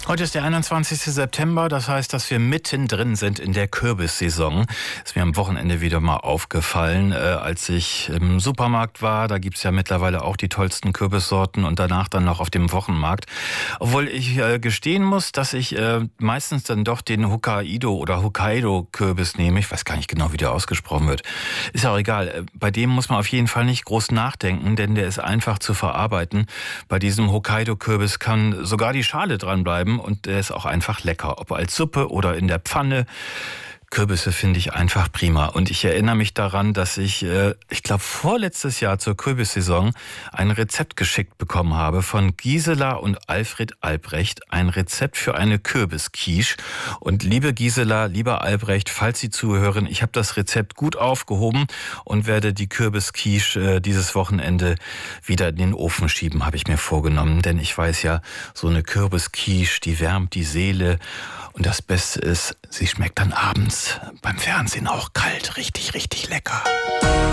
Heute ist der 21. September, das heißt, dass wir mittendrin sind in der Kürbissaison. Ist mir am Wochenende wieder mal aufgefallen, als ich im Supermarkt war. Da gibt's ja mittlerweile auch die tollsten Kürbissorten und danach dann noch auf dem Wochenmarkt. Obwohl ich gestehen muss, dass ich meistens dann doch den Hokkaido oder Hokkaido-Kürbis nehme. Ich weiß gar nicht genau, wie der ausgesprochen wird. Ist auch egal. Bei dem muss man auf jeden Fall nicht groß nachdenken, denn der ist einfach zu verarbeiten. Bei diesem Hokkaido-Kürbis kann sogar die Schale dranbleiben. Und der ist auch einfach lecker, ob als Suppe oder in der Pfanne. Kürbisse finde ich einfach prima. Und ich erinnere mich daran, dass ich glaube, vorletztes Jahr zur Kürbissaison ein Rezept geschickt bekommen habe von Gisela und Alfred Albrecht. Ein Rezept für eine Kürbisquiche. Und liebe Gisela, lieber Albrecht, falls Sie zuhören, ich habe das Rezept gut aufgehoben und werde die Kürbisquiche dieses Wochenende wieder in den Ofen schieben, habe ich mir vorgenommen. Denn ich weiß ja, so eine Kürbisquiche, die wärmt die Seele. Und das Beste ist, sie schmeckt dann abends beim Fernsehen auch kalt. Richtig, richtig lecker.